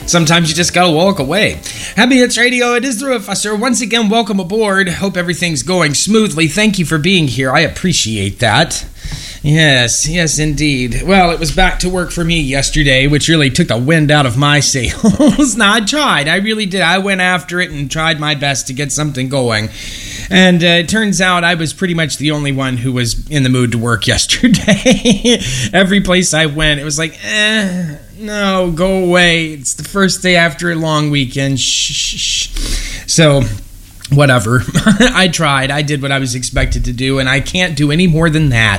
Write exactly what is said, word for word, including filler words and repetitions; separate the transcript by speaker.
Speaker 1: Sometimes you just gotta walk away. Happy Hits Radio, it is the Professor. Once again, welcome aboard. Hope everything's going smoothly. Thank you for being here. I appreciate that. Yes, yes, indeed. Well, it was back to work for me yesterday, which really took the wind out of my sails. Now, I tried. I really did. I went after it and tried my best to get something going. And uh, it turns out I was pretty much the only one who was in the mood to work yesterday. Every place I went, it was like, eh, no, go away. It's the first day after a long weekend. Shh, shh, shh. So, whatever. I tried. I did what I was expected to do, and I can't do any more than that.